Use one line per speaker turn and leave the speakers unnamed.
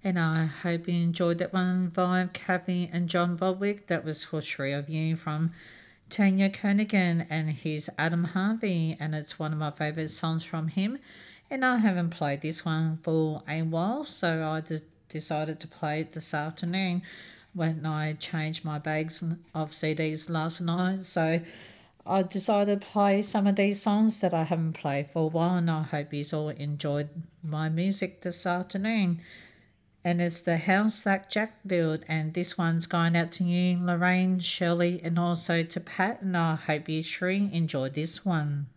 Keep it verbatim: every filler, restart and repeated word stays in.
And I hope you enjoyed that one via Kathy and John Bodwick. That was for three of you from Tanya Kernaghan and his Adam Harvey, and it's one of my favourite songs from him. And I haven't played this one for a while, so I just decided to play it this afternoon when I changed my bags of C Ds last night. So I decided to play some of these songs that I haven't played for a while, and I hope you all enjoyed my music this afternoon. And it's the house that Jack built, and this one's going out to you, Lorraine, Shirley, and also to Pat, and I hope you three enjoyed this one.